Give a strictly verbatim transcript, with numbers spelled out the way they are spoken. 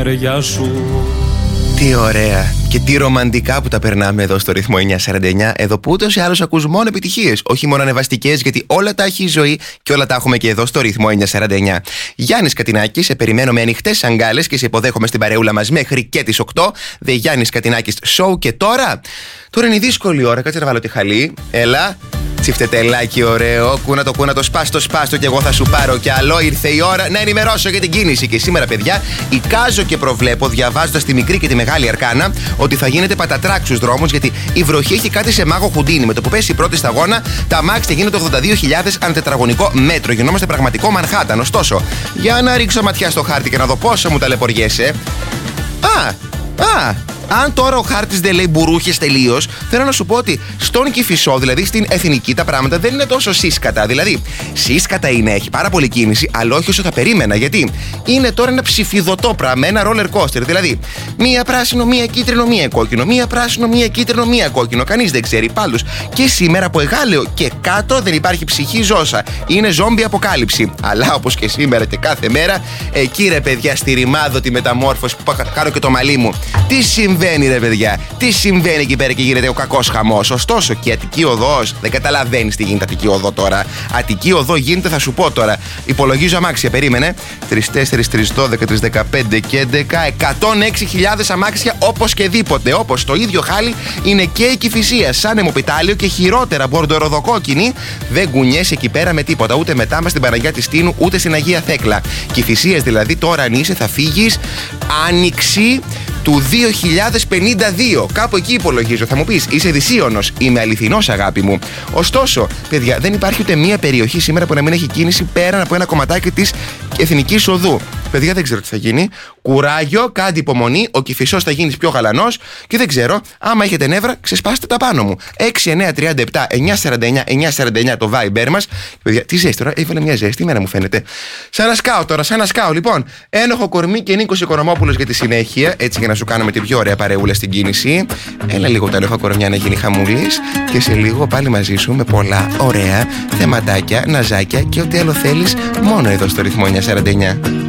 μεριά σου. Τι ωραία και τι ρομαντικά που τα περνάμε εδώ στο ρυθμό εννιακόσια σαράντα εννιά. Εδώ που ούτως ή άλλως ακούς μόνο επιτυχίες, όχι μόνο ανεβαστικές, γιατί όλα τα έχει η ζωή και όλα τα έχουμε και εδώ στο ρυθμό εννιακόσια σαράντα εννιά. Γιάννης Κατινάκης, σε περιμένω με ανοιχτές αγκάλες και σε υποδέχομαι στην παρεούλα μας μέχρι και τις οκτώ. Δε Γιάννης Κατινάκης show. Και τώρα, τώρα είναι η δύσκολη ώρα. Κάτσε να βάλω τη χαλή. Έλα. Τσιφτετελάκι ωραίο, κούνα το κούνα το σπάστο σπάστο και εγώ θα σου πάρω κι άλλο. Ήρθε η ώρα να ενημερώσω για την κίνηση. Και σήμερα, παιδιά, εικάζω και προβλέπω, διαβάζοντας τη μικρή και τη μεγάλη αρκάνα, ότι θα γίνεται πατατράκ στους δρόμους, γιατί η βροχή έχει κάτι σε μάγο χουντίνι. Με το που πέσει η πρώτη σταγόνα, τα αμάξια γίνονται ογδόντα δύο χιλιάδες ανά τετραγωνικό μέτρο. Γινόμαστε πραγματικό Μανχάταν. Ωστόσο, για να ρίξω ματιά στο χάρτη και να δω πόσο μου ταλαιπωριέσαι. Α, α. Αν τώρα ο χάρτης δεν λέει μπουρούχες τελείως, θέλω να σου πω ότι στον Κηφισό, δηλαδή στην Εθνική, τα πράγματα δεν είναι τόσο σύσκατα. Δηλαδή, σύσκατα είναι, έχει πάρα πολύ κίνηση, αλλά όχι όσο θα περίμενα. Γιατί είναι τώρα ένα ψηφιδωτό πράγμα, ένα roller coaster. Δηλαδή, μία πράσινο, μία κίτρινο, μία κόκκινο, μία πράσινο, μία κίτρινο, μία κόκκινο. Κανείς δεν ξέρει. Πάντως, και σήμερα από Εγάλεο και κάτω δεν υπάρχει ψυχή ζώσα. Είναι ζόμπι αποκάλυψη. Αλλά όπως και σήμερα και κάθε μέρα, εκεί ρε παιδιά, στη ρημάδο τη μεταμόρφωση που κάνω και το μαλλί μου. Τι συμβαίνει, ρε παιδιά, τι συμβαίνει εκεί πέρα και γίνεται ο κακός χαμός. Ωστόσο, και η Αττική Οδός, δεν καταλαβαίνεις τι γίνεται Αττική Οδό τώρα. Αττική Οδό γίνεται, θα σου πω τώρα. Υπολογίζω αμάξια, περίμενε. τρία, τέσσερα, τρία, δώδεκα, τρία, δεκαπέντε και έντεκα, εκατόν έξι χιλιάδες αμάξια όπως και δίποτε. Όπως το ίδιο χάλι είναι και η Κηφισία, σαν αιμοπιτάλιο και χειρότερα μπορντοροδοκόκκινη. Δεν κουνιέσαι εκεί πέρα με τίποτα, ούτε μετά μας στην Παναγιά της Τίνου, ούτε στην Αγία Θέκλα. Κηφισίας δηλαδή, τώρα αν είσαι θα φύγεις άνοιξη του δύο χιλιάδες πενήντα δύο. Κάπου εκεί υπολογίζω. Θα μου πεις, είσαι δυσίωνος. Είμαι αληθινός, αγάπη μου. Ωστόσο, παιδιά, δεν υπάρχει ούτε μία περιοχή σήμερα που να μην έχει κίνηση πέραν από ένα κομματάκι της Εθνικής Οδού. Παιδιά, δεν ξέρω τι θα γίνει. Κουράγιο, κάντε υπομονή. Ο Κηφισός θα γίνει πιο γαλανός και δεν ξέρω. Άμα έχετε νεύρα, ξεσπάστε τα πάνω μου. έξι εννιά τριάντα επτά εννιακόσια σαράντα εννιά εννιακόσια σαράντα εννιά το Viber μας. Παιδιά, τι ζέστη τώρα, έβαλε μια ζέστη, μέρα μου φαίνεται. Σαν να σκάω τώρα, σαν να σκάω. Λοιπόν, ένοχο κορμί και Νίκος Οικονομόπουλος για τη συνέχεια. Έτσι για να σου κάνουμε την πιο ωραία παρεούλα στην κίνηση. Έλα λίγο τα ένοχα κορμιά να γίνει χαμούλης. Και σε λίγο πάλι μαζί σου με πολλά ωραία θεματάκια, ναζάκια και ό,τι άλλο θέλεις μόνο εδώ στο ρυθμό εννιακόσια σαράντα εννιά.